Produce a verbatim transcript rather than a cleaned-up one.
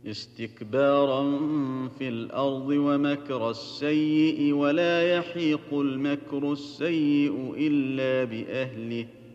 استكبارا في الأرض ومكر السيئ ولا يحيق المكر السيئ إلا بأهله